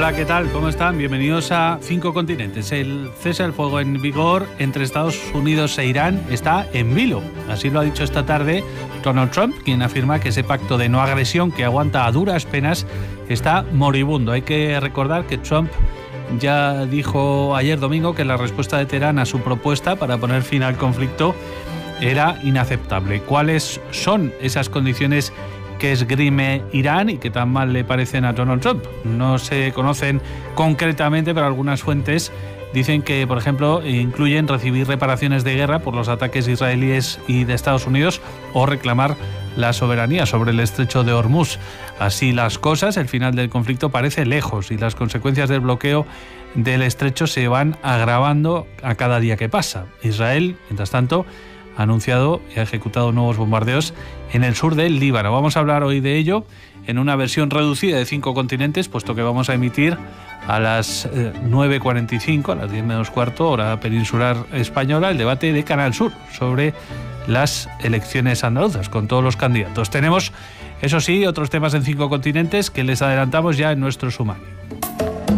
Hola, ¿qué tal? ¿Cómo están? Bienvenidos a Cinco Continentes. El cese al fuego en vigor entre Estados Unidos e Irán está en vilo. Así lo ha dicho esta tarde Donald Trump, quien afirma que ese pacto de no agresión que aguanta a duras penas está moribundo. Hay que recordar que Trump ya dijo ayer domingo que la respuesta de Teherán a su propuesta para poner fin al conflicto era inaceptable. ¿Cuáles son esas condiciones que esgrime Irán y que tan mal le parecen a Donald Trump? No se conocen concretamente, pero algunas fuentes dicen que, por ejemplo, incluyen recibir reparaciones de guerra por los ataques israelíes y de Estados Unidos o reclamar la soberanía sobre el estrecho de Hormuz. Así las cosas, el final del conflicto parece lejos y las consecuencias del bloqueo del estrecho se van agravando a cada día que pasa. Israel, mientras tanto, ha anunciado y ha ejecutado nuevos bombardeos en el sur del Líbano. Vamos a hablar hoy de ello en una versión reducida de Cinco Continentes, puesto que vamos a emitir a las 9:45, a las 10 menos cuarto, hora peninsular española, el debate de Canal Sur sobre las elecciones andaluzas, con todos los candidatos. Tenemos, eso sí, otros temas en Cinco Continentes que les adelantamos ya en nuestro sumario.